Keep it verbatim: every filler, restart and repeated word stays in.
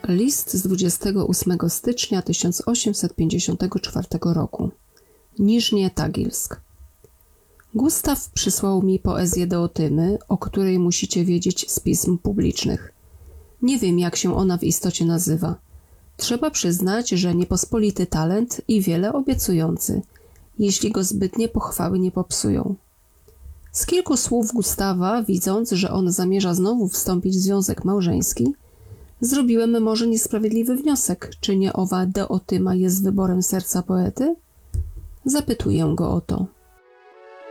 List z dwudziestego ósmego stycznia tysiąc osiemset pięćdziesiątego czwartego roku. Niżnie Tagilsk. Gustaw przysłał mi poezję Deotymy, o której musicie wiedzieć z pism publicznych. Nie wiem, jak się ona w istocie nazywa. Trzeba przyznać, że niepospolity talent i wiele obiecujący, jeśli go zbytnie pochwały nie popsują. Z kilku słów Gustawa, widząc, że on zamierza znowu wstąpić w związek małżeński, zrobiłem może niesprawiedliwy wniosek, czy nie owa Deotyma jest wyborem serca poety? Zapytuję go o to.